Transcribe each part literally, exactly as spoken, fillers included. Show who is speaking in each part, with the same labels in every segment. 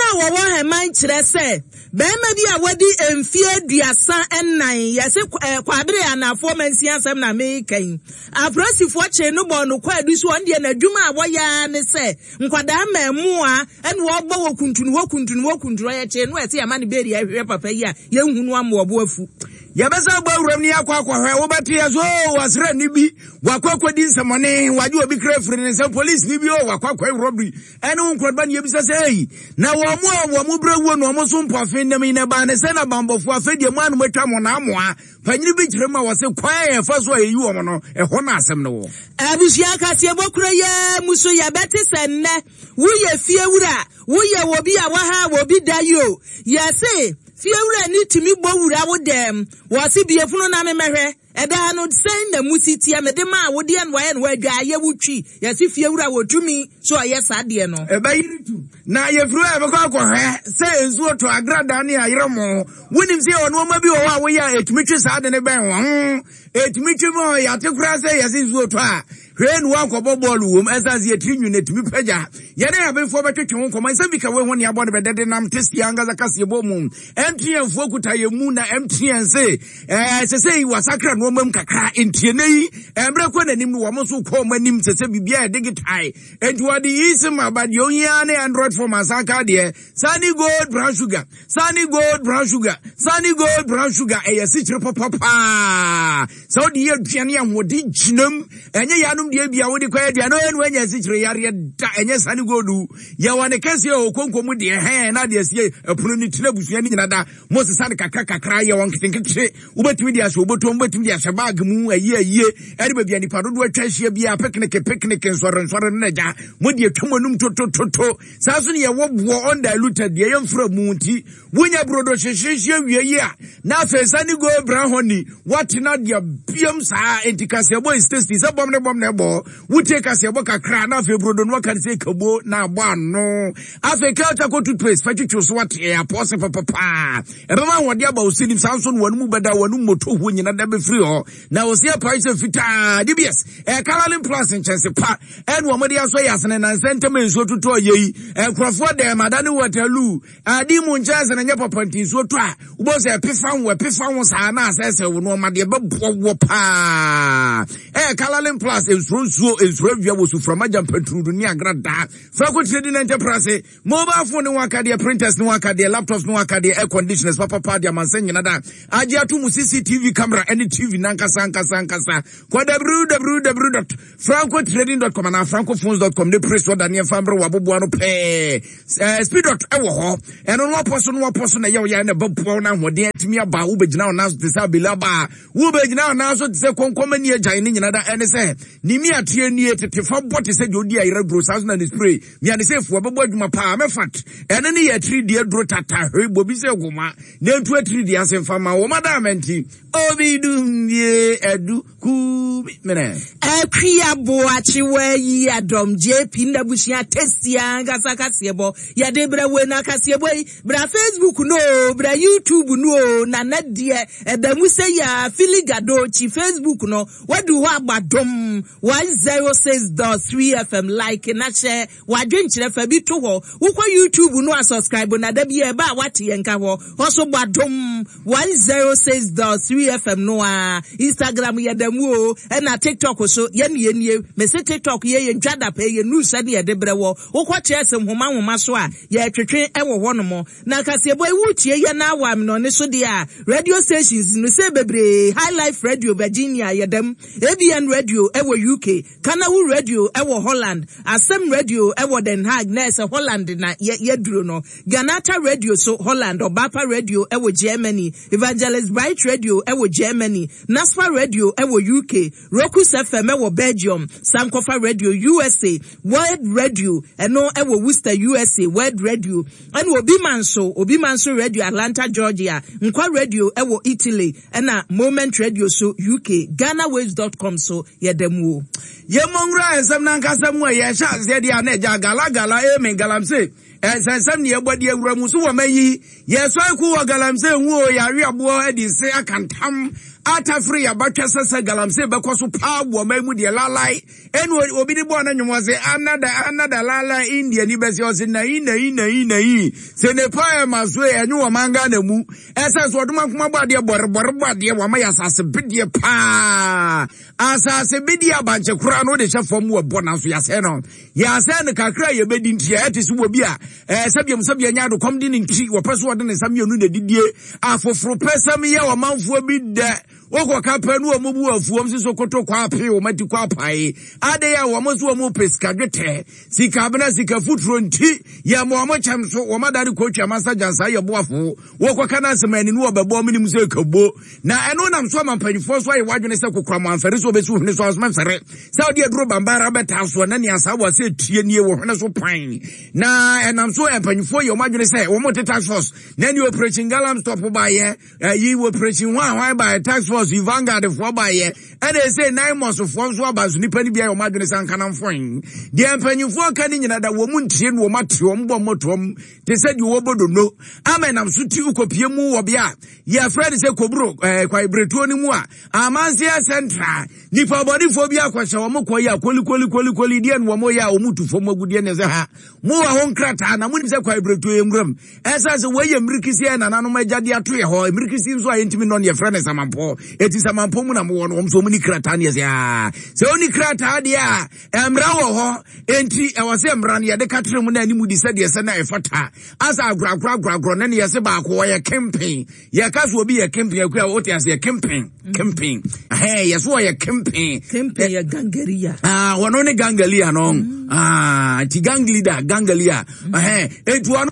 Speaker 1: wo wo heman kire se be ma bi a wadi emfie duasa ennan yese kwadre anafo mansi asem na me kan aprosifo che no bo no kwadu so on de na dwuma a woya ne se nkwada mamu a ene wo gba wo kuntunu wo kuntunu wo kunturu ya che no ese ya mane beri ahwe papa yi a ye hunu amo obo afu
Speaker 2: yabesa gba wuram ni akwa akwa hwe wo beti yazo wasra ni bi wakwa di nsamone waje obi krefre ne se police ni bi o wakwa kwa robbery ene unkrodba ni yebisa se yi na wo mu wo mu brawo no mo so mpo afen nem ina ba ne se na bambofo afedie mu anu matwa mo na amoa panyini bi kirema wo se kwan e fa so ayi wo mo no e ho na asem ne wo
Speaker 1: abusia kase bokura ye muso ya beti senne wo ye fie wura wo ye wo bi a wa ha wo bi dayo yese fie wura ni timi bo wura wo dem wo se biefunu na me mehwe eda no sen na musiti ya mede ma wo de an wa ye no adwa ye wutwi yese fie wura wo tumi so ye sade no
Speaker 2: e ba yiritu na ye fru e be kwa kwa he se enzu to agrada ne ayeremo wonim se ono ma bi wo wa wo ya etumitwi sade ne ben wo etumitwi mo ya te kura se yese enzu to a hwe no akobo ball wo m esaze etrinyu ne tumi pagya ye ne abefo betwetwe ho koman se bi ka we ho ne abode bedede nam testi angaza kase bo mu mtn fo kuta ye mu na mtn se eh se se wasakra no mam kakra entie nei embre ko nanim no wo mo so ko manim se se bibia digital entu odi isima badi onya ne android for masaka de sunny gold brown sugar sunny gold brown sugar sunny gold brown sugar e yesi chire papa so di ye duane ahodi ginam enye ya no de bia wo de kwa aduane no enya yesi chire yare da enye sunny gold ye wone kase o konkomu de he na de sie epuno ni tire busua ni nyina da mo se sane kakra kakra ye won kitinkitire ubetimi de aso oboto ubetimi de aso bag mu ayi ayi eri ba bia ni padodo atwa hia bia picnic picnic nsore nsore na ja mo de atwamonum totototo saso ne ye wo bo undiluted de ye mfra mu nti wonya brodo hyehyehye wieye a na afesa ni go brown honey what na de biam sa entikase boy tasty sa bom ne bom ne bo wute kase bo kakra na afi brodo no kan se kabo na agba no afi culture ko toothpaste fa twitwo so what e apose papa pa e ba ma wode aba osinim sanso no wanu beda wanu moto ho nyina da be free ho na osia price fita D B S e Caroline Plus in chance pa e no mo de aso yasene na sentem enso tuto yeyi e krofo de madane Waterloo adi mu chance na nya papa ntiso to a ubo se pefa wo pefa wo sa na asese wo no ma de be bo pa e Caroline Plus enso enso enso via wo su from ajam petrudu ni agrada fa ko trading enterprise mobile phone no akade printers no akade laptops no akade air conditioners papa pa dia mansen nyina da agia to mu C C T V camera any T V nankasa nankasa nankasa kwa w w w dot franco trading dot com na francophones dot com de press what Daniel Fambre wabobo no pe speed dot e wo ho eno no poso no poso na ye ya na babu na hode atimi aba wo begina na so tisa bilaba wo begina na so tise konkoma ni agyan ni nyina da ene se ni mi atie ni tetefa bot se jodi ayira bro sa na ni spray mi ade se fu ababo adwuma pa me fat ene ni ye three D dro tata hwe bobi se goma na ntu three D asemfa ma wo madamenti obi dum ye edu ku mene
Speaker 1: akria boachi we adom J P ndabusia testia ngasa kasebo ya debra we na kasebo bra Facebook no bra YouTube no na nadie edamu se ya filigado chi Facebook no wadu ho agbadom one oh six point three F M like na share wadwenkyere fa bi to ho wo YouTube no a subscribe na da bi e ba wate yenka ho hoso gbadom one oh six point three F M no a Instagram ya damu o na TikTok so ye ne ye me se TikTok ye ye ntwada pa ye news na ye de brewo wo kwa chese homa homa so a ye twetwe e wo hono mo na kasebo e wutie ye na awam no ne so de a radio stations no se bebre High Life Radio Virginia ye dem A B N Radio e wo U K Kanawu Radio e wo Holland Asem Radio e wo Den Haag na se Holland na ye, ye duro no Ganata Radio so Holland Obapa Radio e wo Germany Evangelist Bright Radio e wo Germany Nasfa Radio e wo U K Roku F M e wo Belgium Sankofa Radio U S A World Radio eno e wo Worcester U S A World Radio eno Obi Manso Obi Manso Radio Atlanta Georgia Nkwa Radio e wo Italy ena Moment Radio so U K Ghana Waves dot com so yedemu
Speaker 2: ye mongra ensam nankasa mu ye sha se dia na ja gala gala e me galamse ensam ne yebodi awura mu so wo mayi ye so ku wo galamse hu o yare abo edi se akantam ata free abatwa sasa galamse bekoso pa bo mamu de lalai enu obi de bo na nwom se another another lalai India ni besi o se na ina ina ina yi se ne pa maso enyu o manga na mu esa so oduma kuma bo de bor bor bo de wo ma yasase bidie pa asase bidie abanche kura no de chefom wo bo na so yase no yase ne kakra ye bedi ntia ete so obi a eh sabiam sabia nya do kom di ne nti wo peso de ne samienu na didie afoforo pesam ye wo manfo bi de Oko kapenu wa mubu wa fuwa msiso koto kwa api wa mati kwa apai ade ya wa msu wa mu peska gete sika abina sika futuro nti ya muwamo chamso wa madari kochi ya masa jansa ya buwafu wako kana semeni nuwa bebo mini mse kabo na eno na msuwa mampanyifo suwa iwaju nisa kukura mwamferiso besu uhuniso wa sumefere sao diya duro bambara beta aswa nani ya sabu wa se tiye niye wa uhuniso paini na ena msuwa ya mpanyifo ya umaju nisa wamote tax force nani operation galam stopu baye yi operation wa wa baye tax force Ivanga de for by ye and they say nine months of forms were about nipping be a madness and canon fine. The empenny for canning that woman chin wo matrum motom. They said you would know. Amen. I'm suti ukopiemu or bia. Ya friend is a cobro, quite bretoni moi. Amansia centra. Nipa body phobia question mokoya, quali quali quali quali dian wamoya umutu for mogudian as a ha. More home crata and I wouldn't say quite bretuim. As as a way of Mirkisian and Anoma Jadia tree or Mirkisim so intimate on your friend as a mampo. It is a mampomu na muono so many kratanias ya. So only krata dia. Emrawo ho enti e wase emran ya de katre mu na ni mu di sade yesa na efata. As a gra gra gra gra na yese ba ko ya camping. Ya kaso obi ya camping ya kwa wote ase ya camping. Camping. Eh yeso ya camping.
Speaker 1: Camping ya gangeria.
Speaker 2: Ah wono ne gangelia no. Ah ti gang leader gangelia. Eh etu ano.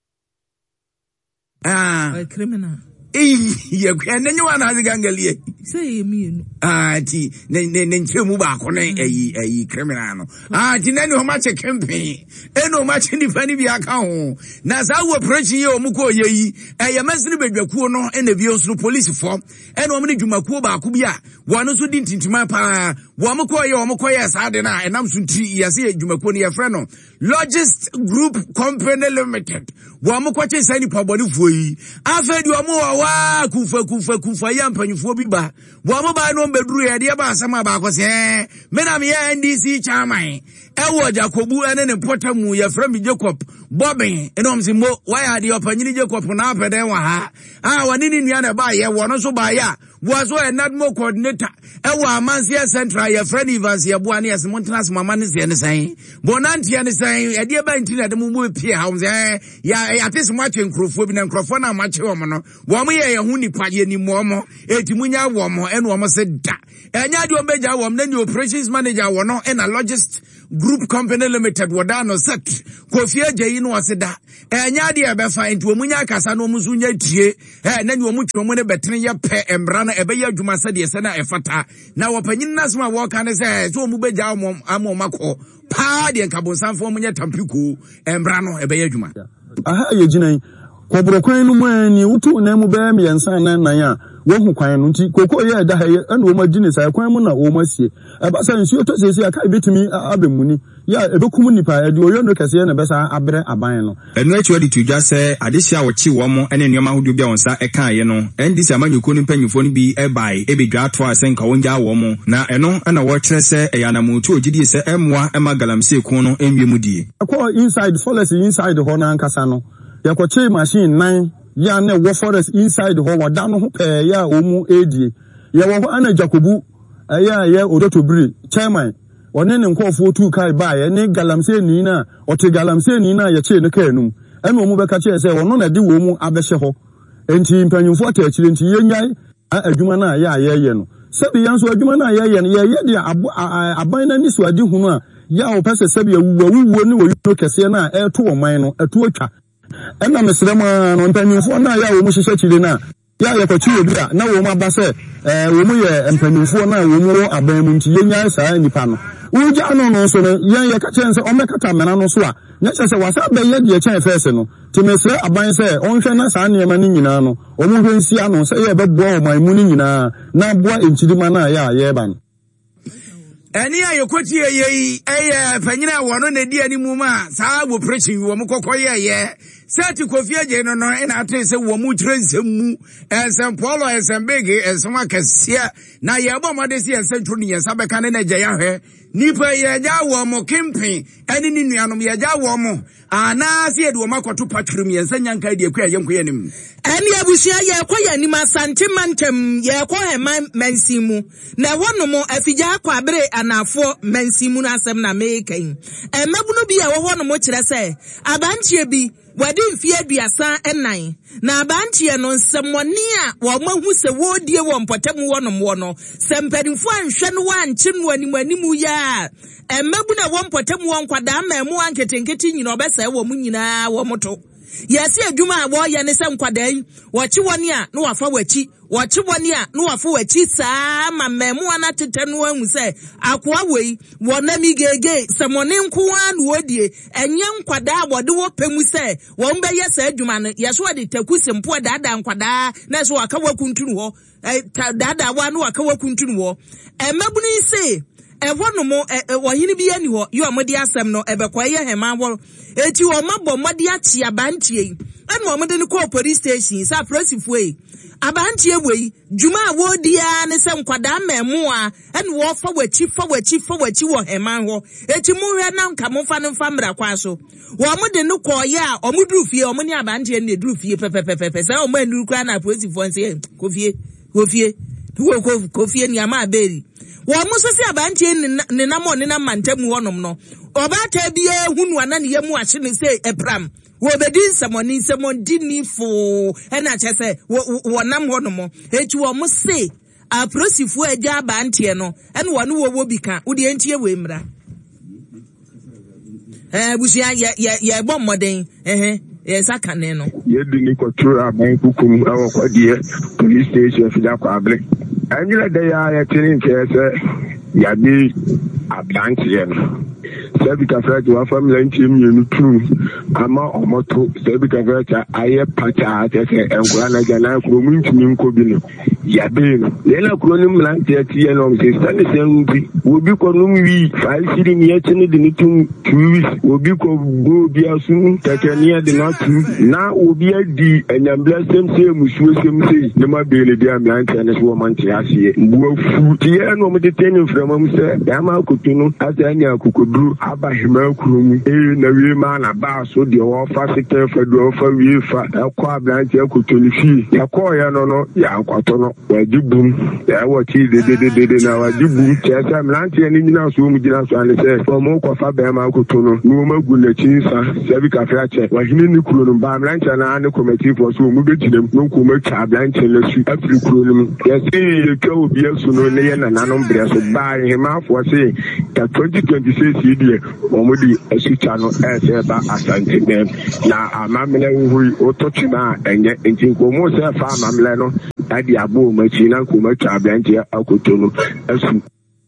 Speaker 2: Ah
Speaker 1: criminal.
Speaker 2: Eh, ya kwene nwa na gangalie.
Speaker 1: Say me.
Speaker 2: Ah, ti ne ne ne nchemu ba ko ne ayi ayi criminal no. Ah, ti nani ho ma che campaign. Eno ma che ni fani bi aka ho. Na za wo operation ye omuko ye yi. Eh ya masini bedwakuo no e na bi onso police fo. Eno omo ne dwumakuo ba ko bi a wo no so di ntintima pa. Wo omuko ye omuko ye sa de na enam so nti ya se dwumakuo ne ye frɛ no Logist Group Company Limited. Wo omuko che sani pa boni fo yi. Afa di omo wa kufa kufa kufa ya mpanyufo bi ba wo mo ba no beduru ye de ba asama ba ko se me na me ya N D C chairman ewo Jacobu ene ne potamu ya frami Jacob Bobin eno msi mo wa ya de opanyini Jacob na apede wa ha ah wani ni nua na ba ye wo no so ba ya wo so e nadmo coordinator ewo Amansia Central ya friend Evans ya bo ane yase montanas mama ne se ne san bonanti ya ne san e de ba ntina de mu mu pie ha wo ya ya tese mo atwe nkrofo bi na nkrofo na ma che wo no wo mo ye ye hu nipa ye ni mo mo etimunya wo mo ene wo mo se da enya de o beja wo na ni operations manager wo no ena Logist Group Company Limited wadano set Kofi Ajayi no waseda enya de ebe fa enti omunya akasa no musu nya tie eh na ni omutwe omu ne betene ye pe embra na ebe ya adwuma sade ye se na efata na wopanyin nasma wo ka ne se so omu beja wo amo makọ pa de nkabonsanfo omunya tampiko embra no ebe ya adwuma
Speaker 3: aha ye ginan kobro kwan no mu ani utu na mu be me yansan na nan a wo hu kwan no nti kokko ye da ha ye na wo magine sai kwan mu na wo masie e ba san nsuo to sesi aka betumi abemuni ya ebekum nipa e de oyo no kase na besa abre aban no
Speaker 4: eno echi di tuja se adesia wo chi wo mo ene nneoma hodo bia wonsa e kan ye no ndisi amanyuko ni mpanyufo ni bi e bai e bedwa ato asenka wonja wo mo na eno na wo kire se e yana mutu ogidi se emwa e magalamse ku no enwiemu die
Speaker 3: akọ inside forest inside ho na nkasa no yakoche machine nine ya na wo forest inside ho wada no ho pe ya omu edie ya wo ana Jacobu ya ya odotobiri chairman one ne nkofo tu kai ba ya ne galamse ni na ote galamse ni na ya che ne kanum ena omu beka che se wono na de wo mu abehye ho enti mpanyumfo ta akire enti yenyai adwuma na ya ya ye no sebi yanso adwuma na ya ye no ya ye de aban na ni so adi hunu a ya o pese sebi awuwa wuwo ni wo yo kese na e to wo man no e to atwa ena mesrema no mpanyumfo na ya wo mu hyehyɛ chire na ya ya kwachi obi a na wo mu abase eh wo mu ye mpanyumfo na wo mu aban mu nti yenya saa nipa no uja no no so no yen ye ka chense o mekata mena no so a nya chese wasa be ye de chen fese no ti mesre aban se onhwe na saa ne ma ni nyina no o mu hwe nsia no se ye be boa o man mu ni nyina na boa enchidima na ya ye ban
Speaker 2: eni ayokoti ye eye panyina wono na di ani mu ma saa wo preaching wo mukokọ ye ye Sati Kofi Agye no no ina ate se wo mu kyerɛ nsɛm mu nsɛm polo nsɛm bege nsɛm akɛseɛ na yɛbɔ mɔde se nsɛm tro ne yɛsa bɛka ne na gya yahwɛ nipa yɛgya wɔ mo kempen ɛne ne nuanom yɛgya wɔ mo ana se yɛde wɔ makɔto patwrim yɛnsa nyanka de akua yɛnkɔ yɛnim
Speaker 1: ɛne abusua yɛkɔ yɛnim asante mantam yɛkɔ hɛma mansimu na ɛhɔ no mo afigya akɔ abere anafo mansimu no asɛm na mekan ɛmabunu bi a wɔhɔ no mo kyerɛ sɛ abantie bi wadi mfie aduasa ɛnan na abantie no nsɛmmɔne a wɔmahu sɛ wɔdie wɔ mpɔtam wɔ no mo no sɛ mpanimfo anhwɛ no wankye no anim anim ya ɛmabu na wɔ mpɔtam wɔ nkwadaa ma mu anketenkete nyina ɔbɛsɛ wɔ mu nyinaa wɔ moto yɛse adwuma a wɔyɛ ne sɛ nkwadaa yi wɔkye wɔne a na wafa wɔkyi wɔkye wɔne a na wafa wɔkyi saa ma mmamu ana tete no ahu sɛ akoa wei wɔna mi gege sɛ mɔne nko a na wɔdie ɛnyɛ nkwadaa a wɔde wɔ pɛ mu sɛ wɔn bɛyɛ saa adwuma no yɛso wɔde taku sempo daadaa nkwadaa na so waka wakuntunu hɔ daadaa wa na waka wakuntunu hɔ ɛmabunu yi se ɛhɔ no mo wɔhene bi ani hɔ yɛ ɔmo de asɛm no ɛbɛkɔ yɛ hɛma wɔ eti ɔmo abɔ mo de akyia abantie yi ɛna ɔmo de no kɔ police station sa prosifoɔ yi abantie wei dwuma a wɔdi a ne sɛ nkwadaa mɛmo a ɛna wɔfa wɔkyi fa wɔkyi fa wɔkyi wɔ hɛma hɔ eti mo hwɛ na nka mo fa no fa mmra kwa so wɔmo de no kɔ yɛ a ɔmo duru fie ɔmo ne abantie ne duru fie pɛpɛpɛpɛ sɛ ɔmo anuru kra na prosifoɔ nse kofie kofie kofie ni ama aberi wɔn mo so se abantie ne nam ne nam mantamu hɔnom no ɔbaata bia hunu ana ne yɛmu ahye ne se epram wo bedi nsɛmɔni nsɛmɔdi ni fo ɛna kyɛ sɛ wɔnam hɔnom eti wɔn mo se aprosifo agya abantie no ɛna wɔn wo wo bi ka wo de entie we mra eh busia ye ye bɔ mmɔden eh eh sakane no
Speaker 5: ye di ni kɔtoro aban kukum awɔ kɔdeɛ police station fida kɔ abre anyira de ya ya tiri nke sɛ yabi abantie no Sebi kafrati wa family nti mienu tu ama omoto sebi kafrati aye pacha tese enkura na jana kuro mu ntimi nko bi no yabe no yela kuro ni mlanti ati no se stani se nti obi ko no wi five siri ni ati ni de ni tu two obi ko go bi asu tekenia de na tu na obi adi enyambla sem se musuo sem se ne ma bele dia mlanti na so manti ase mbuo fu tie no mo de tenu frama mu se ya ma akutu no asa anya akukoduru aba hima kurum e na wie ma na ba so de wo fa sike fa do fa wie fa akwa abranti akotoni fi yakọ ya no no ya akwato no wajibum ya wati de de de de na wajibum chesa mlanti ni nyina so mu gina so ane se mo ko fa ba ma akoto no no magu na chinsa sebi ka fa che wahini ni kuro no ba mlanti na ne committee for so mu beginem no ko ma cha abranti le su afri kuro no ya se ke obi asu no ne ye na nanom bre so ba hima fo se ta twenty twenty-six idie omudi esicha no ese ba asante dem na amamle hui otochina enye ntinko mo se fa amamle no adi abo machi na ko macha abranti akoto no asu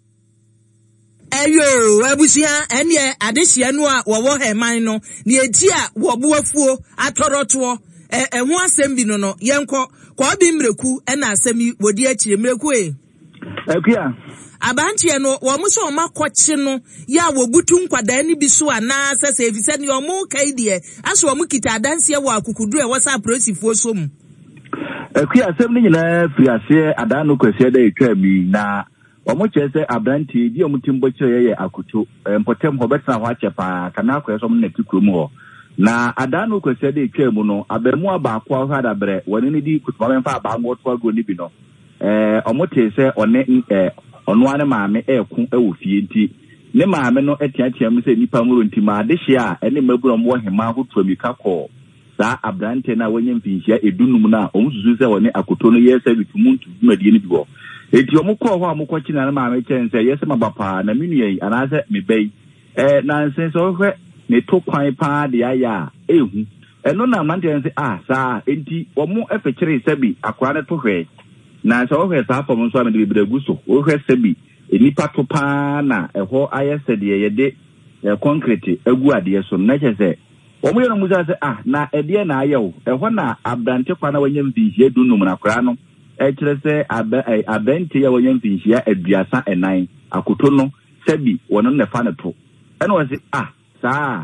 Speaker 1: eyo abusia ene adehia no a wo heman no ne eti a wo boafuo atoroto eh ehu asem bi no no yenko kwa bi mreku na asem yi wodi akire mreku e
Speaker 6: akua
Speaker 1: abantie no wo mo so ma kwọchi no ya wo butu nkwadaa ni bi so ana sese efise ne o mo kai de aso wo mo kita adanse wo akukudu e wo sa prosifo so mu
Speaker 6: akua asem ni nyina firi ase adan no kwase da etwa bi na wo mo chese abantie di o mutimbo kire ye akuto mpotem ho betna ho achepa kana kwase so mo na tikuro mu ho na adan no kwase da etwa mu no abamu abaako a ho adabre woni ni di kutuma memfa abaango to ago ni bi no eh o mo tese one eh ono ane maame eku ewo fie nti ne maame no etiatia mu se nipa muro nti ma adehye a ene maburo mo hema hoto amika kọ saa abrante na wonye mfinhia edunum na omususu se woni akoto no yesa bitumuntu dwumadie ni biwo eti omukọ ho amukọ chi na maame chen se yesa mabapa na minu yi anase mebei eh na nsen so hwe ne to kwan pa de aya ehu eno na mante se ah saa enti omu efekire sebi akwa ne to hwe na so hwe saa fom so amede bibragu so wo hwe sebi enipa to pa na eho ayese de yede concrete agu ade so na kyese omo yeno muza se ah na ede na ayewo eho na abrante kwa na wanyam finhia dunum na kra no e kire se abente ya wanyam finhia aduasa enan akoto no sebi wono ne fa ne to eno wase ah saa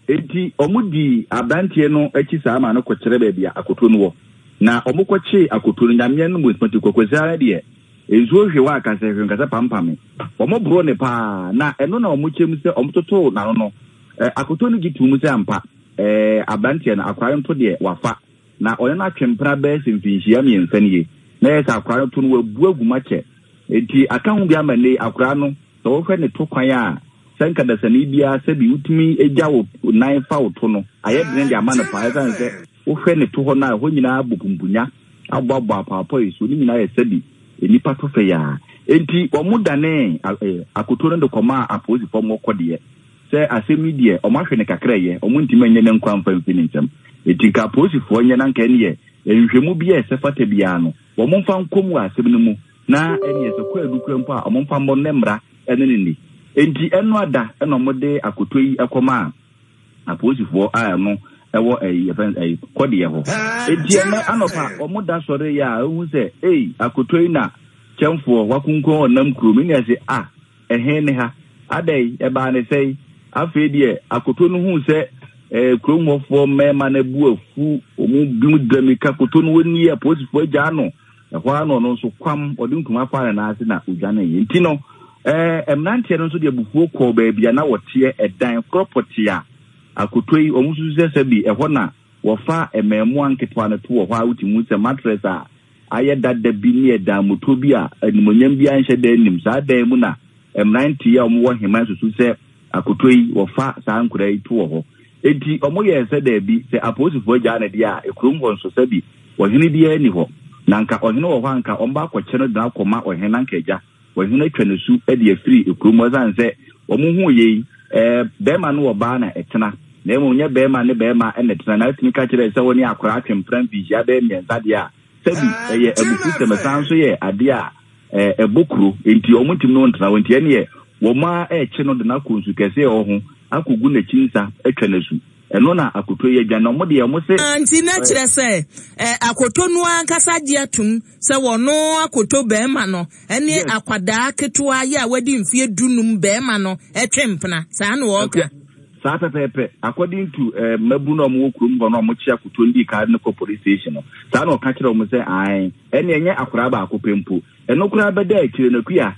Speaker 6: enti omudi abrantie no achi saa ma no kwekere ba bia akoto no wo na omukwache akoto no nyame no mutmati kokwesa de ezuo hwe wa akase hwe nkasa pampame omobro ne pa na eno na omuchem se omtoto na no no akoto no gitu se ampa eh abrantie na akware nto de wafa na onye na twempra ba simfinhia miensa nie na yesa akware to no wabu agumache enti aka hu bia mane akware no so wo hwe ne to kwan a sanka da sani bia se bi utumi eja wo nine fa wo to no aye de ne ama no pa esa nse wo hwe ne to ho na ho nyina bubumbunya abobbo apapo isu ni nyina yesa bi enipa to fe ya enti omudane akoto no de koma apozi fo mo kode se asemi die omahwe ne kakraye omuntime nye ne nkwa mfa mfini ntem enti ka apozi fo nye na nka ne ye enhwemu bia se fata bia no wo momfa nkomu asem no mu na eni ese kwa edukura mpo a omomfa mo ne mra ene ne ni enti eno ada eno mode akoto yi akoma apozi fo a no ewo eh eh kode ye ho enti ene anopa omuda sore ya hu se eh akoto yi na chemfo wakunko onam kuro mi ase ah ehe ne ha adai e ba ne sei afedie akoto no hu se eh kromofo mema na bu afu omu bimu dramika akoto no woni aposifo agya no ehwa no no so kwam odinkuma fa na ase na odwane yi ntino eh emnantie no so de bufuo ko ba bia na wote edan property a akoto yi omu susu se bi ehwo na wofa ememu anketwa na to wo ha utimu se mattress a aye dada bi ni eda moto bi a animonyam bi anhye da anim saa dan mu na emnantie ya omu wo hema susu se akoto yi wofa saa nkura yi to ho enti omo ye se da bi se aposifo agya na dia ekrum won so sabi ohene bi ani ho na nka ohene wo ho anka omba akɔkye no da akɔma ohene anka agya ohene atwa ne su e de afiri ekrum wazan se omo hu ye eh bema no oba na etena na emu nya bema ne bema ene tena na atimi ka kire se woni akora atwempran bi ya be miensa dia sabi eye abuku temesan so ye ade a eh ebokuru enti omutim no ntena wonti ene ye wo ma e kye no de na konsu kese ho akogu na chinsa atwa na su eno na akoto ye gya na mo de ye mo se
Speaker 1: anti na kire se eh akoto no ankasa gye atum se wono akoto be ma no ene akwada ketua ye a wadi mfie dunum be ma no etwempna saa na wo ka
Speaker 6: saa pepepe according to eh mabu no mo kurum go no mo chia akoto ndi ka ne ko police station no saa na o ka kire mo se ai ene enye akora ba akopempo eno kura ba da kire na kuya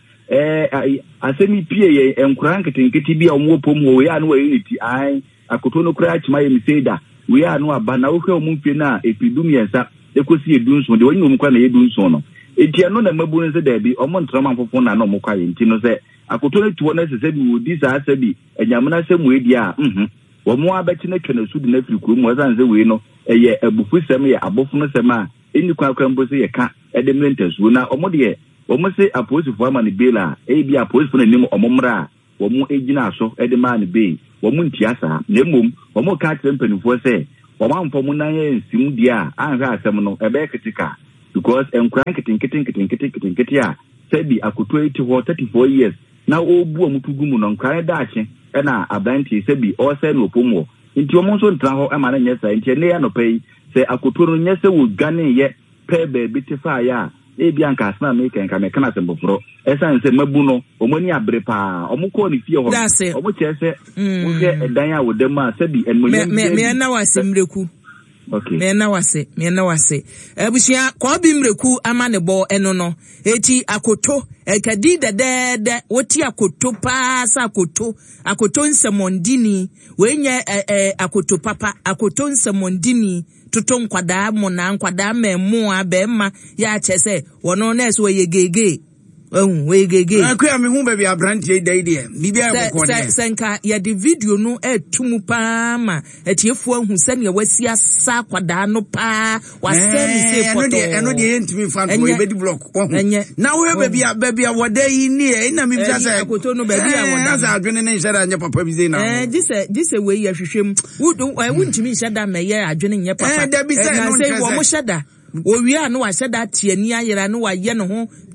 Speaker 6: eh asemi pie ye enkura nketenketi bia omo pom wo ya no wa unity ai akoto no kura chima ye miseda we ya no aba na wo hwe omo mfie na epidum yensa ekosi edunso de wonyi omo kwa na edunso no etia no na mabu no se da bi omo ntrama fofo na na omo kwa ye nti no se akoto no tuwo na se se bi wodi sa se bi enyamna se mu edi a mhm wo mo abeti na twa na su de na firi kurom wazan se we no eye abufu sem ye abofu no sem a eni kwa kwa mbo se ye ka ede mrentasu na omo de omo se aposifo ama ne bela e bi aposifo na nim omo mra wo mo egina so ede ma ne be wo mo ntiasa na mmom wo mo ka kire mpanifo se wo ma mfo mo nan ye nsim dia anhwe asem no ebe kritika because enkran kitinkitin kitinkitin kitinkitin a sabi akoto eti ho thirty-four years na obu omutugu mu no nkran daache e na abanti sabi o se no pomwo nti omo nso ntra ho e ma na nyesa nti ne ya no pei se akoto no nyese wo gane ye pe be bitifa ya e bia nka asna me kan ka me kana se mboforo esa nse mabu no omoni abre pa omukọ ni fie ho omo chese wo hwe edan a wodam a sabi enmonye
Speaker 1: me me na wasemreku
Speaker 6: okay
Speaker 1: me na wase me na wase abusia ko bi mreku ama ne bo eno no eti akoto ekadi dedede woti akoto pa sa akoto akoto nsemondini wenye akoto papa akoto nsemondini tuto nkwada mo na nkwada memu abemma ya chese wono na so ye gege ehun we gege
Speaker 2: akwa me hu ba bi abrantie dai de bibia ko de
Speaker 1: senka ya de video no etumu pa ma etiefo ahun se ne wasi asa kwada no pa waseni se foto
Speaker 2: eno de entimi fan we be di block na we ba bi ba bi woda yi ni e na me bisa se
Speaker 1: akoto no ba bi a woda
Speaker 2: za adwene ne nhyada nya papa bi ze na
Speaker 1: eh dise dise we ya hwehwem wo ntimi nhyada me ye adwene nya papa
Speaker 2: eh da bi se no
Speaker 1: se wo mo hyada owie anu wa hyada tie ni ayera no wa ye no ho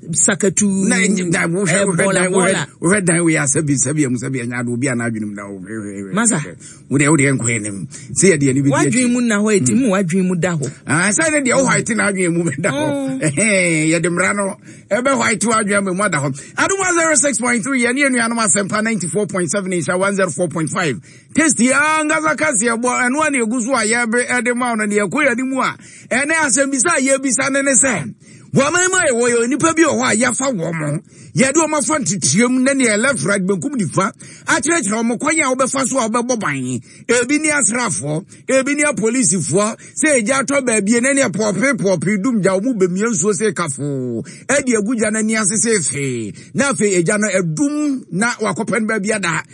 Speaker 1: sakatu
Speaker 2: na na wo hwe wo dan we asabi sabi am sabi anya do bia na adwenum da wo
Speaker 1: masa
Speaker 2: wo de wo de nkwen se ye de ni bi
Speaker 1: wadwen mu na ho eti mu wadwen mu da ho
Speaker 2: ah sai de o white na adwen mu da ho eh ye de mra no e be white adwen mu da ho adu one oh six point three ye ne enu no asempa ninety-four point seven insha one oh four point five test ya ngaza kasi ebo enu na egusu aye be e de ma no ne yakoya ni mu a ene asem bisa ye bisa ne ne se Wamama e wo yo nipa bi o ho a yafa wo mo ye de o ma fa ntitiam na ne left right benkum difa a kire kire o mo kwanya wo be fa so a wo be boban ebi ni asrafo ebi ni police fo se eja to ba bie na ne pope pope dum ja o mu be mie nsuo se kafo e de aguja na ni asese fe na fe eja no edum na wakopen ba bia da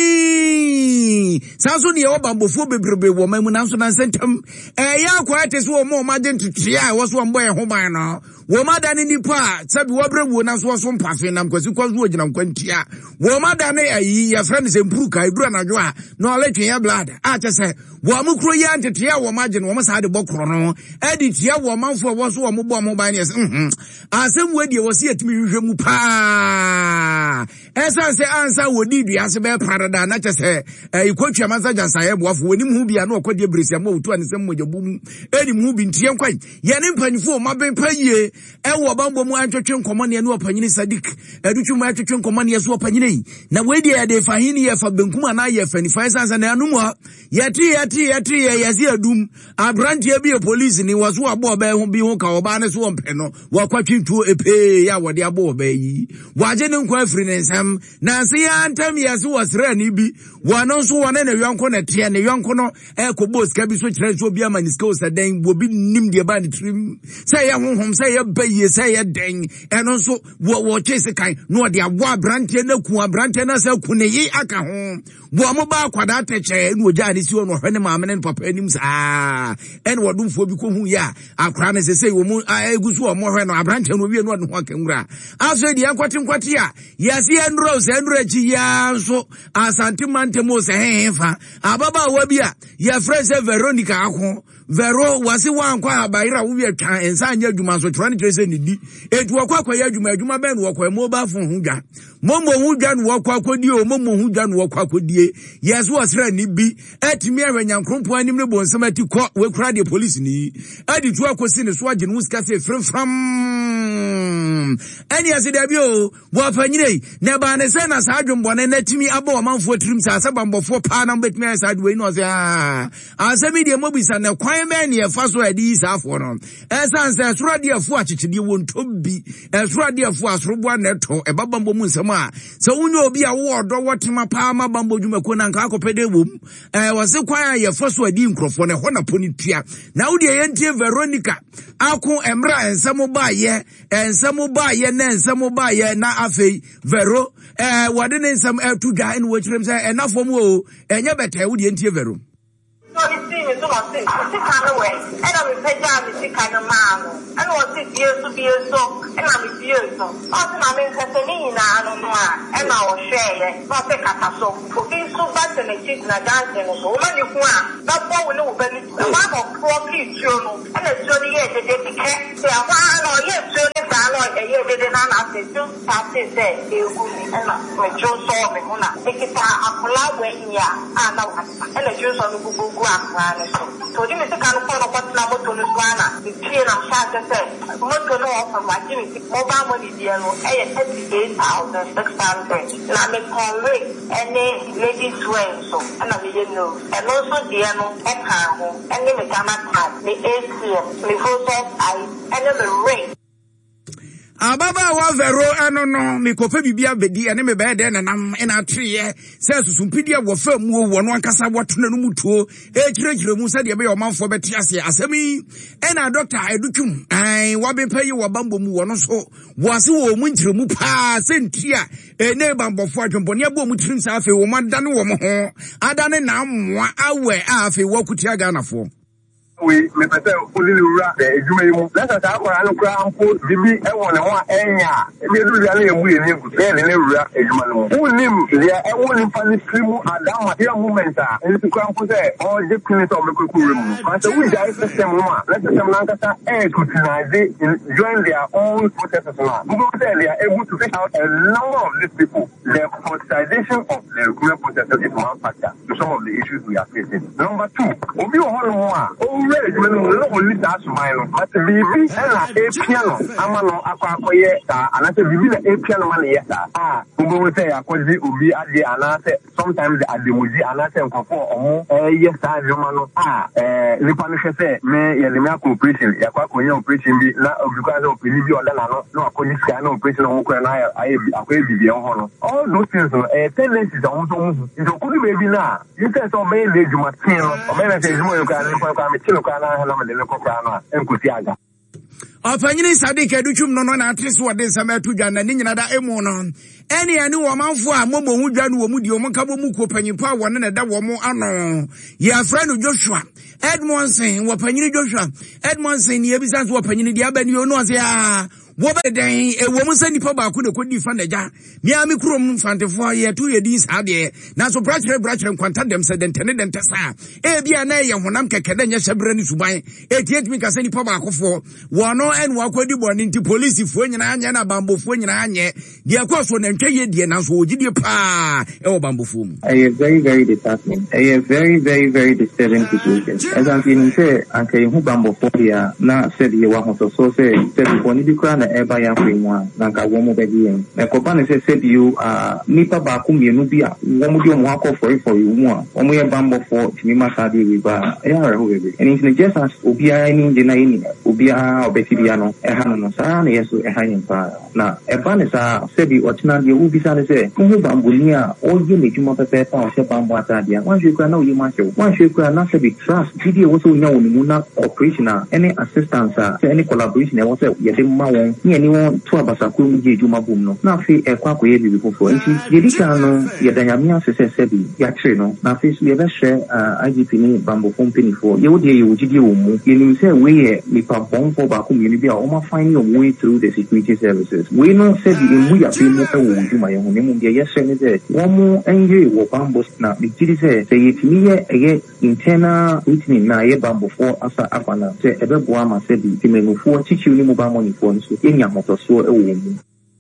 Speaker 2: di sanso ne wo bambofo bebrebe wo mamu na so na sentam e ya kwa tese wo mo ma de ntitia wo so mbo e ho ban no wo ma da ne nipa sabi wo brewu na so so mpafe na mkwasi kwazo wo gina nkwantia wo ma da ne ayi ya friend se mpuru kai dura na dwo a no letwe ya blood a chese wo amukro ya ntetia wo ma gina wo ma sa de bokro no edi tia wo manfo wo so wo mo bo mo ban yes mhm asem we die wo se atimi hwehwe mu pa esa se ansa wo di dua se be parada na chese e kwatwa masaja sa ye boafo woni mu bia na okwadie bresia mo otu anesem mogabum edi mu bi ntie nkwan ye ne mpanifo ma ben paye ewo bambo mu antwetwe nkomo ne ne opanyini Sadik edutwu mu antwetwe nkomo ne so opanyini na wedi ya de fahini ye fa benkum ana ye fani fa sansa na anum ha yati yati yati ye yasi adum abrantie bi e police ni waso abo ba ho bi ho ka oba ne so ompe no wakwatwintuo epe ya wode abo oba yi waje ne nkwa afiri ne nsam na se ya antam yasi wasra ni bi wano so wane ne yonko na tie ne yonko no e ko boss ka bi so kire so bi ama ni ska osadan bo bi nim de ba ni trim se ya honhom se ya baye se ya den eno so wo wo chese kan no de awo abrante na ku abrante na se ku ne yi aka ho bo mo ba kwada teche no oja ni si ono hwene maame ne papa anim sa en wodumfo bi ko hu ya akra ne se se wo mu egusu o mo hwe no abrante no wie no no ho akanwura aso de yankwati nkwati a yase enro se enro achi ya so asante mantemo se hefa ababa wa bia ya frese Veronica akho Vero wasi wankwa abaira wo wie twan ensa anya adwuma so twan kire se ni di etu akwa akwa ya adwuma adwuma ben wo kwa mobile phone hu dwa momo hu dwa no wakwa akodi o momo hu dwa no wakwa akodi yes wasra ni bi etimi ahwanya nkrompo anim ne bonsam ati ko we kura de police ni adi tu akosi ne so agye no sika se frem fram ani asida bi o wo fanyire ne ba ne se na sa adwumbone na timi aba o manfo tirim sa asabambofo pa na betimi asa adwe no se ah asami de mobisa na kwa men ye faso adi isafo no esanse esoro de afu achichide wonto bi esoro de afu asorobo aneto e babambo mu nsem a se unyo obi a wo odo wotema pa ma bambo dwumako na nka akopede wom eh wose kwan ye faso adi nkrofo ne ho na poni tua na wo de ye ntie Veronica ako emra ensem ba ye ensem ba ye na ensem ba ye na afei Vero eh wade ne ensem etu dwa en wo kirem se enafo mu o enye beta wo de ntie Vero
Speaker 7: no ni si ni so ma se si kana we e na mi peja mi si kana ma no e no si die so die so e na mi die so o si na mi nkase ni na anu no a e na o hweye no se kata so o bi so ba se na chi na dance no so o ma ni ku a na bo wo ni wo ba ni e ma ko ko ki tio no e na tio ni ye de de ti ke se a wa no ye tio ni sa no e ye de de na na se tu sa se se e ku ni e na me jo so me hu na e kita akula we ya a na wa e na jo so no gugu akwani so to di mi se kanu ko no kwatna moto no swana di tie na sha se se moto no ofa ma di mi se mobile money di no e ye thirty-eight thousand six hundred na me konwe ene ladies wear so na me ye no e no so di no e ka ho ene me kama card me A T M me photo I ene the ring
Speaker 2: ababa wa Vero eno no me kofa bibia bedi ene me be de nanam ena tweye se susumpidi a wo fa mu wo no ankasa wotona no mutuo e kirekire mu se de be omanfo beti ase asemi ena doctor edutwum ai wa be payi wo bambo mu wo no so wo ase wo mu ntiremu pa sentia ene bambofo adwembone abo mu tirim sa afi wo madane wo mo ho adane na amwa awe afi wo kutia ganafo
Speaker 5: we me pese only ura the edwuma yi mu let's say akora no kra ampo bibi e won ne ho enya e bi edu ya na emu ye ni ku e ne ura edwuma no unim dia e won fa ni trimu adama dia moment a e ti kra ampo say all the clinics of the kukuru mu but we die system mu a let's say na nkata e scrutinize join their own processes now we go say they are able to fish out a number of these people. The politicization of the recruitment process is one factor to some of the issues we are facing. Number two, obi ohoro mo a already when we no only that smile but bibi na e piano amano akwa akoye ta anase bibi na e piano man ye ta ah obo we say akozi obi ade anase sometimes the ademoji anase nkofo omo eh yes ta nyoma no ah eh nipa no hwese me ye le me cooperation ya kwa konya operation bi na obi kwa so opini bi oda na no no akonya sika na operation no ko na aye akoye bibi en ho no all those things no eh tendencies on so mu so could be na you say so me le juma tin no o me say juma yo ka ni kwa kwa me tilo kwa na na me le ko kwa na enkosi aga
Speaker 2: Opanyini Sadiq Educhum no no na atrese wode nsama to dwa na ni nyina da emu no ene ani wo manfo a momo hu dwa no wo mu di o monka bo mu ko panyimpo a wone na da wo mo ano ye friend Joshua Edmondson wo panyini Joshua Edmondson ye bisans wo panyini dia ba ni o no se a wo be den e wo mu sani pa ba ko de kodi fa na ja mi ami krom fantefo ye to ye dis ade na so brachere brachere kwanta dem se den tene den tesa e bia na ye honam keke da nya hyebra ni suban e tiet mi ka sani pa ba ko fo wo no en wo akodi boni nti police fo nyina anya na bambofo nyina anye de akoso na ntwe ye de na so ogidie pa e wo bambofo mu
Speaker 8: a very very disheartening a very very very disturbing situation as I'm feeling say anke hu bambofo dia na said ye wa hoso so say said boni bi kra na eba ya kwemwa na nka wo mo bedi yen e ko pa ne say said you ah nipa ba ku mienu bi a wo mo di omo akofo for you mu a omo ye bambofo timi masade wi ba e ha ho bebe and in just as obi a ni de na ni obi a obeti bia no e ha no sa na yeso e ha yin pa na e ba ne sa said you otina de u bi sa ne say ku bamboni a o ye ne juma pepe pa o se bambo atade a wan hwe kra na o ye ma se wan hwe kra na se bi trust video wo so nya wo mu na operational any assistance any collaboration e wo say ye de ma won ni ani won to abasa ko mu je juma bum no na fe e kwa ko ye bibi fofo nti ye di kan no ye da nyame asese se bi ya tre no na fe so ye be hwe I G P ni bambo company for ye wo de ye wo gidi wo mu ye ni say we ye ni pa bon for ba ko mi ni bi a o ma find your way through the security services we no say the emu ya pe mu e wo juma ye ho ne mu ye ye hwe ni say wo mu enye wo bambo na bi gidi say say ye timi ye ye internal routine na ye bambo for asa afana say e be bo ama say bi timenu for chichi ni mu ba mo ni for so enya moto so e wo mu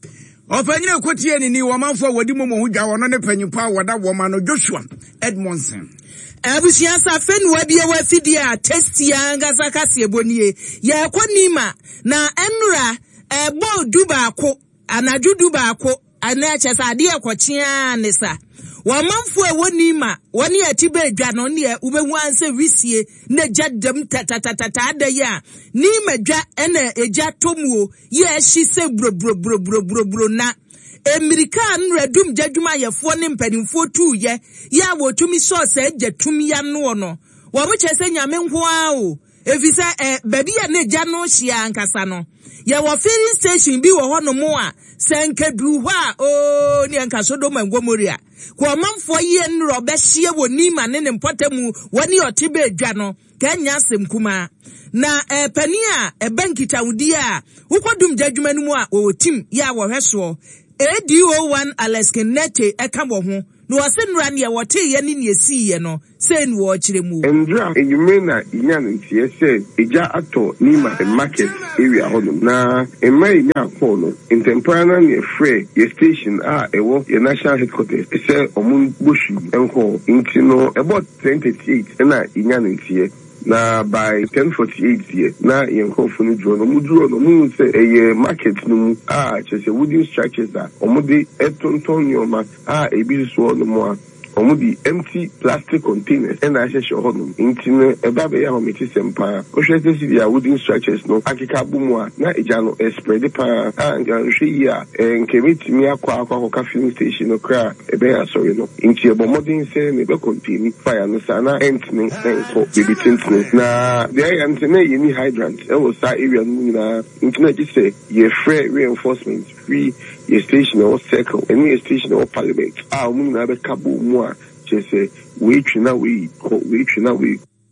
Speaker 2: Opanyina kotie ni ni wo manfo wodi momo hu dwa wono ne panyimpo a woda wo ma no Joshua Edmondson
Speaker 1: abusia sa fenu wabie wa fidie a testia ngasa kase bonie ya konima na enura ebo duba ko anaju duba ko ana chesa ade akochia ne sa wamanfo e wonima woni atibe adwa no ne ubehu anse wisie na jadam tatatatata da ya ni madwa ena eja tomuo ye hyi se bro bro bro bro bro bro na America nredum jadwuma yefo ne mpanimfo tu ye ya wotumi so se jatumi ya no no wo mo chese nyame nko a o efise eh baby ya ne ja no hia ankasa no ya wo filling station bi wo ho no mo a senkedu ho a o ni ankaso do mangomoria ko manfo ye nro be hie woni ma ne ne mpotemu woni otibe adwa no kanya asem kuma na eh pani a e bankita wudi a ukodum jadwuma no mu a wo tim ya wo hweso A D O one Aleskinete eka wo ho no wase nra ne wote ye ne ne si ye no say no wo kire mu
Speaker 5: endra enyume na inya no tie se eja ato ni ma market area ho na e mai nya ko no intempana ne free ye station a ewo ye national headquarters se omun boshu enko intino about ten thirty-eight na inya no tie na by ten forty-eight here na yenko funu dro no mudro no mu se eye market no ah chese wooden structures that omudi etonton yoma ah ebi so no mo omudi empty plastic containers and I say show no intine eba be ya ho meti sempa o hwese si dia wooden structures no akika bumu a na eja no spread pa ah nganhwe ya nkemiti mi akwa akwa ka filling station no kra ebe ya sorry no inti ebo modern say ne be contain fire no sana entine so baby tintine na there antine yeni hydrant e wo sa area no na intine ji say ye free reinforcement free ye station or circle any station or parliament ah mu na be kabu mu a chese we twina we we twina we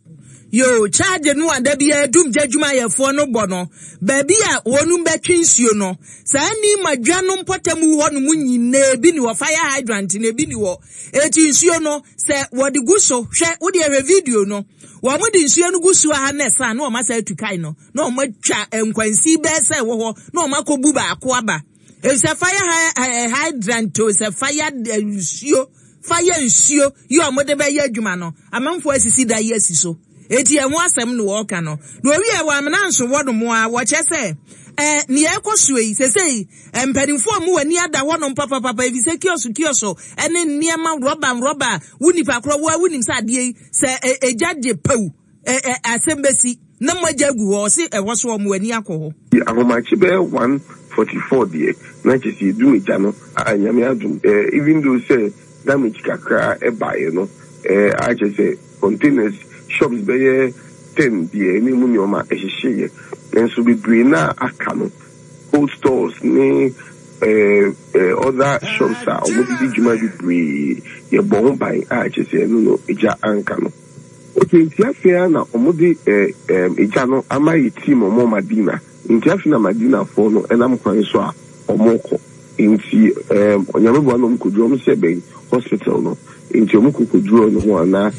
Speaker 1: yo charge no anda bia dum jadwuma yefo no bo no ba bia wonum betwe nsuo no saa ni madwa no mpotamu ho no munyine bi ni wo fire hydrant na bi ni wo eti nsuo no se wo de guso hwe wo de re video no wo mo de nsuo no guso ha na sa na o ma sa tukai no na o ma twa enkwansi be se wo ho na o ma kobu ba ako aba e se fire hydrant to se fire nsuo fire nsuo yo mo de be ye adwuma no amanfo asisi da ye asiso eti enwo asem no wo ka no no wi e wa amna nso wodo mo a wo che se eh ni ekoso yi se se empanifo mu wani ada wono papa papa evi se kioso kioso ene niema roba roba wunipa kro wo wunim sa de se ejaje pau eh asembesi na majagu ho se e woso mo wani akoho
Speaker 5: ahomachi be one forty-four die na chesi du meja no anyame adum eh even though say damage kakra e bae no eh a chese containers shops be ten die ni mu nyoma ehihye enso be brina aka no cold stores ni eh eh other shops are almost juma be bre ye bon buy a chese no no eja anka no okay ntia na omodi eh eja no amayi team omo Madina ntia na Madina for no enam kwan so a omoko nti eh onyame bo no mkodu om se be hospital no into Mukudro no one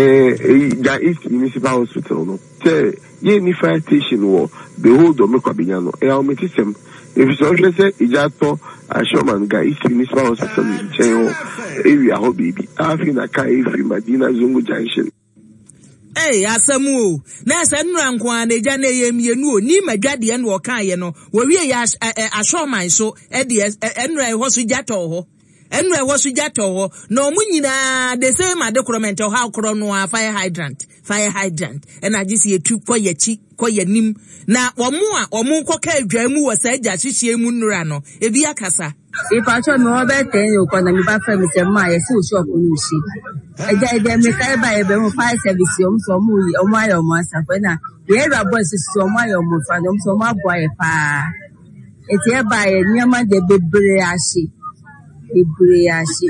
Speaker 5: eh that is municipal hospital no say ye ni fire station wo behold o mekwabinyano e how metisem if so say ijato ashoman ga is municipal hospital in Cheo area ho baby afina kai free Madina Zungu Junction.
Speaker 1: Hey, asamu na sanu ankwa na eja na yemienu oni madwade en wo kan ye no wo wie ya ashoman so e de enra e ho so jato ho enwe wosu jato ho no munyina the same adekoromento ha kro no fire hydrant fire hydrant and agisi etu koyechi koyanim na omo a omo koka adwa mu wo sa agya hihie mu nura no ebi akasa
Speaker 9: ipa cho no be ten yo kwa na mi ba fam se ma ye si o shop no shi eja ede me kai ba e be mu fire service o so mu yi o ma yo mo asa fa na ye ra boys si o ma yo mo fa no so ma boy pa eti e ba ye nyama de bebre ashi Ibriashi.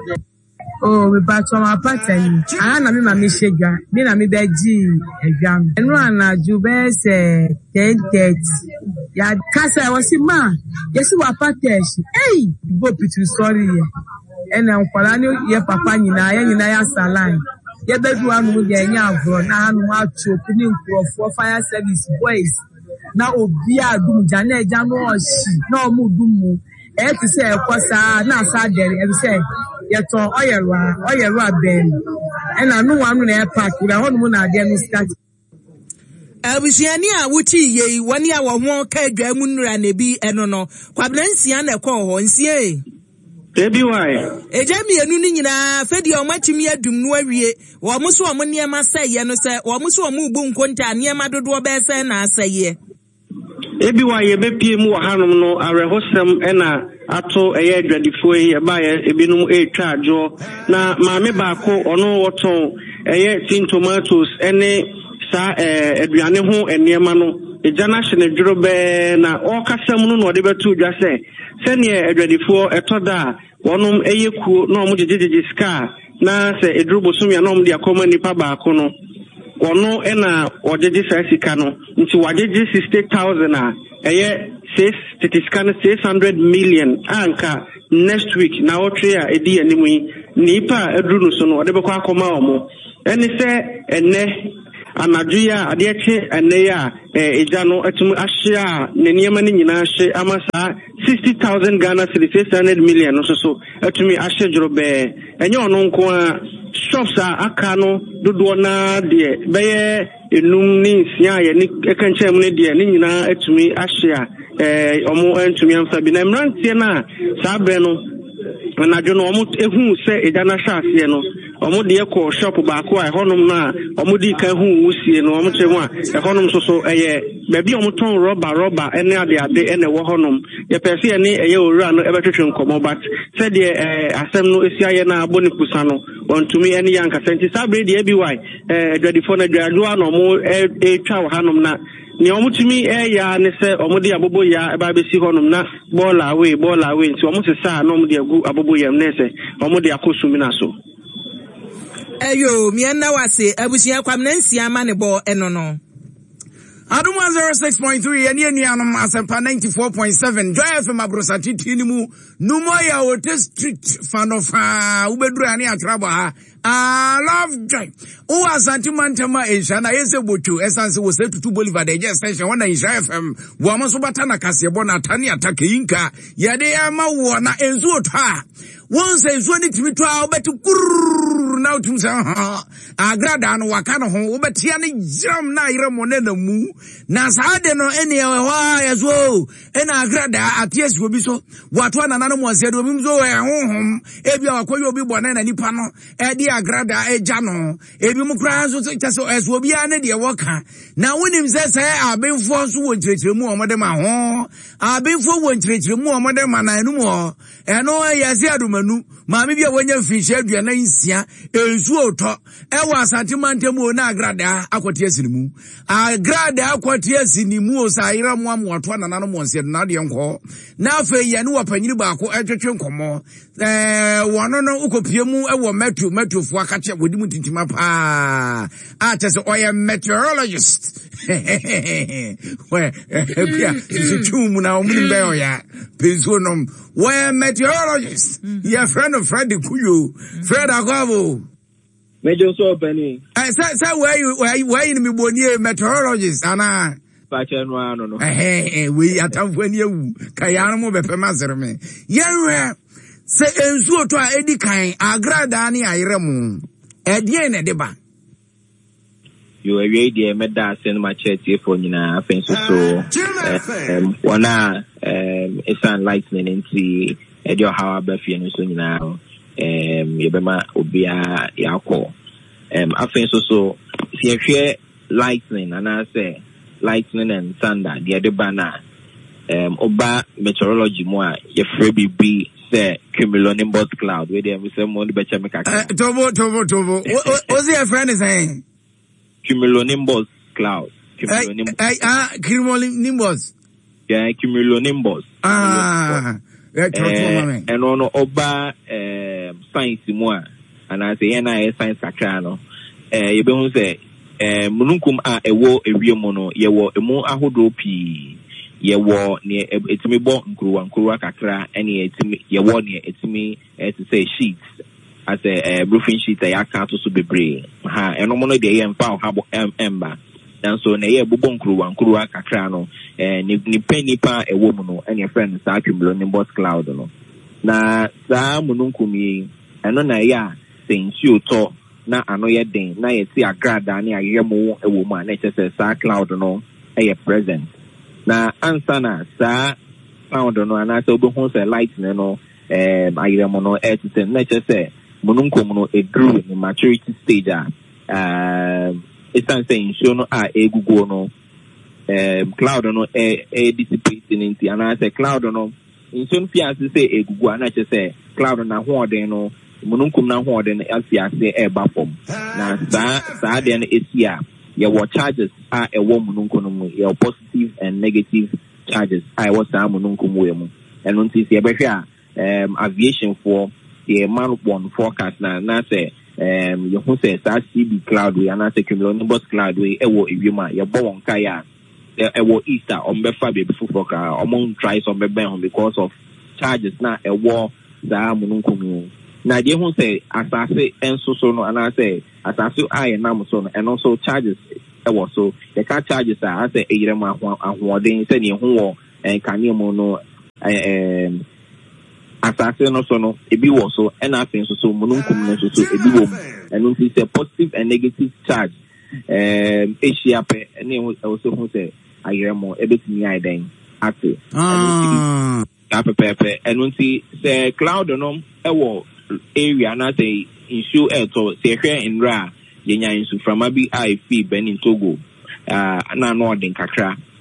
Speaker 10: Oh, we back to my pattern. I am a Michigan. Me na me beji exam. And one na jube se ten thirty. Ya kasa was ma. Yes, you are pattern. Hey, go pitu sorry. And I'm calling your papa nyina ya nyina ya salon. Ye bedu anu de nya agro na anu atu opening for fire service boys. Na obi adum jana eja no oshi. Na omu dumu. Eh to say kwasa na asa dere e say yeto oyelwa oyelwa ben e na no anu na e park we ho no na de no start
Speaker 1: abusiani a wuti ye wani a wo ho ka adwa mu nura na bi eno no kwablansia na ekọ ho nsie
Speaker 11: Baby why
Speaker 1: eja mi enu ni nyina fedi o matimi adum no awie wo mo so o mo niema seye no se wo mo so o mo ubu nkonta niema dodo be se na aseye
Speaker 11: Ebi wa ye be pie mu hanom no arehosem ena ato eye adwadifo ye ba ye ebinum e twa ajo na maame baako ono woton eye tin tomatoes ene sa eh aduane ho enema no eja na hye ne dwuro be na o kasam no no de betu dwa se se ne adwadifo etoda wonom eye kuo na omo jejeje ska na se eduru bosum ya na omo de akoma nipa baako no Ono ena ojeje sa sika no nti wajeje sixty thousand a eye six scan six hundred million anka next week na otwe a edi animu yi nipa eduru no so no ode bekwa akoma omo eni se ene anadwo ya ade eche ene ya eja no etum ahye a ne niema ni nyina ahye amasa sixty thousand Ghana cedis six hundred million no so so etumi ahye jorobe enye ono nko a shops a akano dodo na de beye enum ni nsia ye ni ekanche mu ne de ni nyina etumi ahye a eh omo entumi amfa bi na mrantie na sabre no na dwo no omo ehu se eja na hwase no omo de ekọ shop baako a honom na omo di kan hu wusie no omo chemu a honom so so eye baby omo ton rubber rubber ene ade ade ene wo honom ye pese ene eye owura no ebetwetwe nkomo but said the eh asem no esia ye na aboni pusa no ontumi ene yanka senti sabre de abi why eh dwadifo na dwadua no omo e twa wo hanom na ni omutumi eh ya ne se omudi abobo ya eba besi honom na ball away ball away nti omuti sa na omudi agu abobo ya nese omudi akosumi na so
Speaker 1: Eyo, mienda wase, abusia kwa mnensi amane bo enono.
Speaker 2: Aduma zero six point three and yeni anum asempa ninety-four point seven. Joy F M abrosa titi ni mu. Numo ya wote street fan of ha. Ubedru ya ni atraba ha. I love Joy. Uwa asanti mantema insha na yese bochu. Esansi wose tutu Bolivar de je station. Wana insha F M. Wama subatana kasi yabona atani atake inka. Yade ya mawana enzu otha. Once enzu ni timitwa ubetu kurrrr. Na utumsa agrada anu wakana hon. Ubeti ya ni jam na iremone na mu. Na saade no eni ya wewa ya zuo. Ena agrada atiesi wabiso. Watu wana nano mwasedu wabimzo ya honhom. Ebi ya wakwa yu wabibu wanena nipano. Edi agrada e jano. Ebi mukura so chaso es wobi ane di waka. Na wini msese abinfo su wonchirechiremu omode ma ho. Abinfo wonchirechiremu omode ma na enu mo. Eno yasi adumanu. Mami bia wanya fishe dua na insia. Ensu oto. Ewa asante mantemu na agrada akwatiesi ni mu. Agrada akwatiesi ni mu osa ira mu amu watu wana nano mwansi na di nko. Na afe yanu wapanyiri bako etwetwe nkomo. Eh wanono uko piemu ewo metu metu fwa kache wodi mu tintima pa. Ah tese oya meteorologist. We pia sichumu na omuni mbeyo ya pensionom. We meteorologist. Ya friend of Freddy Kuyo. Fred Agwabo.
Speaker 12: Major so penny.
Speaker 2: Eh say say where you where you where you me boni meteorologist ana.
Speaker 12: Pacha no ano no.
Speaker 2: Eh eh we atamfo ani ewu. Kayano mo bepe mazereme. Yenwe se ensu oto a edi kan agrada ni ayeremu. Edie ne deba.
Speaker 12: You away the meda send my church for nyina afen so so. Um wana um esan lightning into edio how abafie no so nyina um yebema obia yakọ. Um afen so so si ehwe lightning and I say lightning and thunder the other banner um oba meteorology mo a yefre bibi say cumulonimbus cloud where dem say mo be chemical
Speaker 2: tobo tobo tobo what's your friend is saying
Speaker 12: cumulonimbus cloud cumulonimbus
Speaker 2: ah cumulonimbus
Speaker 12: yeah cumulonimbus
Speaker 2: ah yeah
Speaker 12: uh, and ono oba um science mo a and I say na science kakra no eh you be hu say eh mununkum a ewo ewiemu no yewo emu ahodo pi yewo ne etimi bo nkuruwa nkuruwa kakra ene etimi yewo ne etimi eh to say sheets as a roofing sheet ya ka to so bebre ha eno mo no de ye mfa ha bo emba dan so ne ye bubo nkuruwa nkuruwa kakra no eh ni nipa ewo mu no ene friend sa cumulonimbus cloud no na sa mununkum yi eno na ya sensu to na ano ye den na ye ti agrada na ayemu ewo mu na chese sa cloud no e present na answer na sa cloud no na so be hu say light no eh ayemu no e ti na chese mununkum no e grew in maturity stage ah um it's saying show no a egugo no um cloud no e e dissipating into and I say cloud no in so fias say egugo na chese cloud na ho den no mununkum na ho den afiase e ba fom na sa sa den esia ye wo charges a e wo mununkum no mu ye positive and negative charges I was sa mununkum we mu eno nti se be hwe a um aviation for the man one forecast na na say um you hu say sa C B cloud we na say cumulonimbus cloud we e wo ewiema ye bo won kai a e wo easter on be fa be before ka among try some be ben because of charges na e wo sa mununkum na dey hu say asase enso so no and I say asase aye na so no and also charges e wo so the car charges are say e yire ma ahoden say ne hu wo en kane mu no em asase no so no e bi wo so and afin so so mununkum no so so e bi wo and it is a positive and negative charge um asia pe ne also hu say ayire mo e betimi aye den ate ah apepepe and unti say cloud no e wo area na say issue eto say hwe nra yenya insu from abi I fee Benin Togo uh na no den kakra